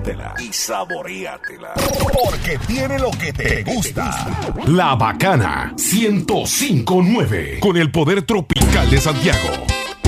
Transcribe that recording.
Siéntela y saboréatela. Porque tiene lo que te gusta. La Bacana 105.9 con el poder tropical de Santiago.